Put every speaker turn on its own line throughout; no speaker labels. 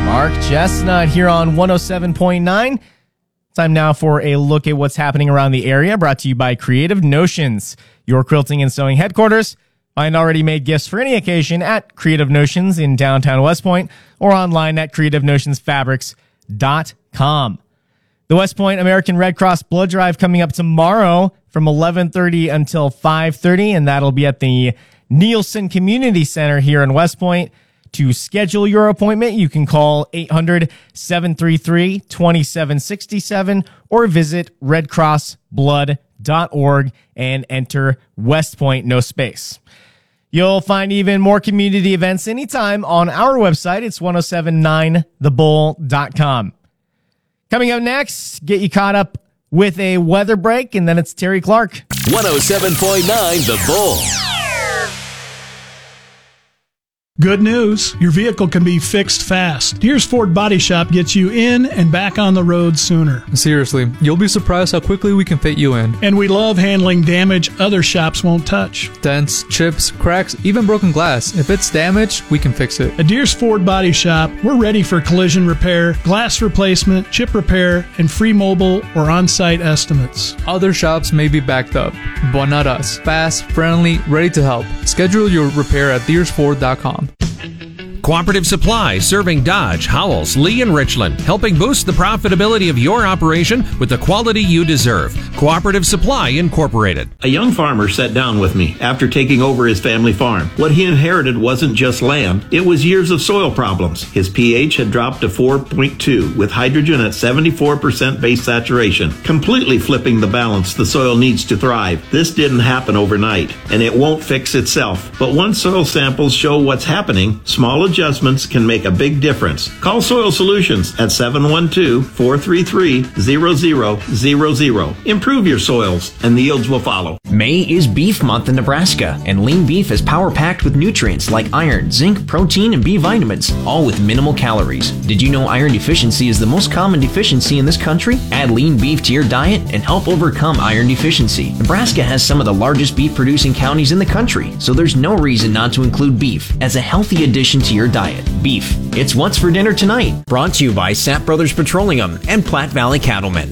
Mark Chestnut here on 107.9. Time now for a look at what's happening around the area, brought to you by Creative Notions, your quilting and sewing headquarters. Find already made gifts for any occasion at Creative Notions in downtown West Point or online at creativenotionsfabrics.com. The West Point American Red Cross Blood Drive coming up tomorrow from 11:30 until 5:30, and that'll be at the Nielsen Community Center here in West Point. To schedule your appointment, you can call 800-733-2767 or visit redcrossblood.org and enter West Point, no space. You'll find even more community events anytime on our website. It's 1079thebull.com. Coming up next, get you caught up with a weather break, and then it's Terry Clark.
107.9 The Bull.
Good news, your vehicle can be fixed fast. Deers Ford Body Shop gets you in and back on the road sooner.
Seriously, you'll be surprised how quickly we can fit you in.
And we love handling damage other shops won't touch.
Dents, chips, cracks, even broken glass. If it's damaged, we can fix it.
At Deers Ford Body Shop, we're ready for collision repair, glass replacement, chip repair, and free mobile or on-site estimates.
Other shops may be backed up, but not us. Fast, friendly, ready to help. Schedule your repair at DeersFord.com.
Cooperative Supply, serving Dodge, Howells, Lee, and Richland, helping boost the profitability of your operation with the quality you deserve. Cooperative Supply, Incorporated.
A young farmer sat down with me after taking over his family farm. What he inherited wasn't just land, it was years of soil problems. His pH had dropped to 4.2 with hydrogen at 74% base saturation, completely flipping the balance the soil needs to thrive. This didn't happen overnight, and it won't fix itself. But once soil samples show what's happening, small adjustments can make a big difference. Call Soil Solutions at 712-433-0000. Improve your soils, and the yields will follow.
May is Beef Month in Nebraska, and lean beef is power-packed with nutrients like iron, zinc, protein, and B vitamins, all with minimal calories. Did you know iron deficiency is the most common deficiency in this country? Add lean beef to your diet and help overcome iron deficiency. Nebraska has some of the largest beef-producing counties in the country, so there's no reason not to include beef as a healthy addition to your diet. Beef, it's what's for dinner tonight. Brought to you by Sapp Brothers Petroleum and Platte Valley Cattlemen.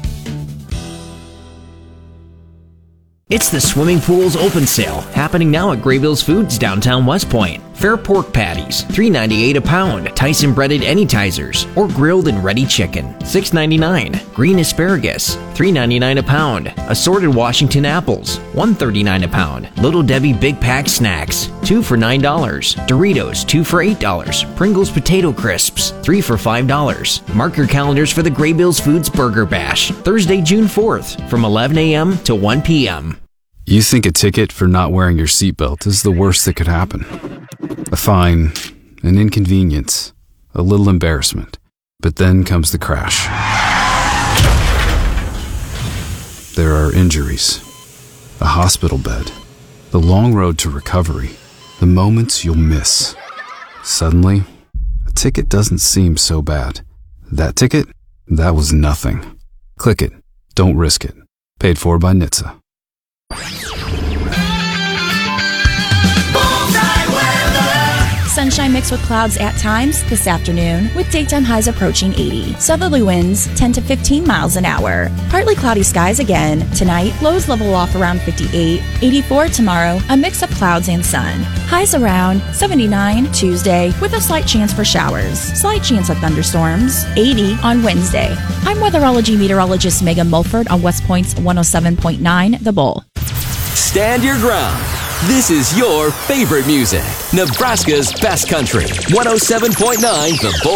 It's the Swimming Pools Open Sale, happening now at Graybills Foods, downtown West Point. Fair pork patties, $3.98 a pound. Tyson breaded anytizers, or grilled and ready chicken, $6.99. Green asparagus, $3.99 a pound. Assorted Washington apples, $1.39 a pound. Little Debbie Big Pack snacks, 2 for $9. Doritos, 2 for $8. Pringles potato crisps, 3 for $5. Mark your calendars for the Graybills Foods Burger Bash, Thursday, June 4th, from 11 a.m. to 1 p.m.
You think a ticket for not wearing your seatbelt is the worst that could happen. A fine, an inconvenience, a little embarrassment. But then comes the crash. There are injuries, a hospital bed, the long road to recovery, the moments you'll miss. Suddenly, a ticket doesn't seem so bad. That ticket? That was nothing. Click it. Don't risk it. Paid for by NHTSA.
Sunshine mixed with clouds at times this afternoon, with daytime highs approaching 80. Southerly winds 10 to 15 miles an hour. Partly cloudy skies again. Tonight, lows level off around 58. 84 tomorrow, a mix of clouds and sun. Highs around 79 Tuesday, with a slight chance for showers. Slight chance of thunderstorms. 80 on Wednesday. I'm weatherology meteorologist Megan Mulford on West Point's 107.9 The Bull.
Stand your ground. This is your favorite music. Nebraska's best country. 107.9 The Bull.